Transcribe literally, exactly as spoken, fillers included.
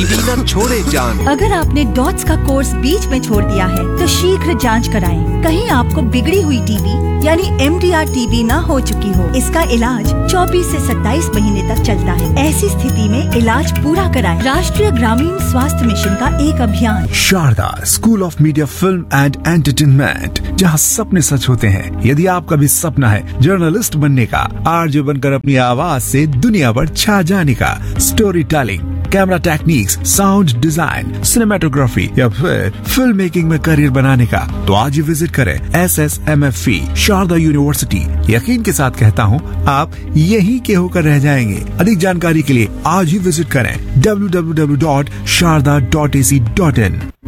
TV न छोड़े जान। अगर आपने डॉट्स का कोर्स बीच में छोड़ दिया है तो शीघ्र जांच कराएं। कहीं आपको बिगड़ी हुई टीबी यानी एम डी आर टीबी न हो चुकी हो। इसका इलाज चौबीस से सत्ताईस महीने तक चलता है। ऐसी स्थिति में इलाज पूरा कराएं। राष्ट्रीय ग्रामीण स्वास्थ्य मिशन का एक अभियान। Sharda school of media film and entertainment, जहां सपने सच होते हैं। यदि आपका भी सपना है जर्नलिस्ट बनने का, आरजे बनकर अपनी आवाज से दुनिया पर छा जाने का, story telling, camera techniques, sound design, cinematography या फिर फिल्म मेकिंग में करियर बनाने का, तो आज ही विजिट करें S S M F E Sharda university. यकीन के साथ कहता हूँ, आप यहीं के होकर रह जाएंगे। अधिक जानकारी के लिए आज ही विजिट करें W W W dot Sharda dot A C dot in.